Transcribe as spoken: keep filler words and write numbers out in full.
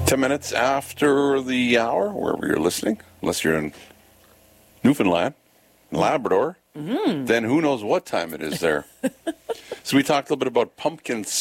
Ten minutes after the hour, wherever you're listening, unless you're in Newfoundland, Labrador, mm-hmm. then who knows what time it is there. So we talked a little bit about pumpkin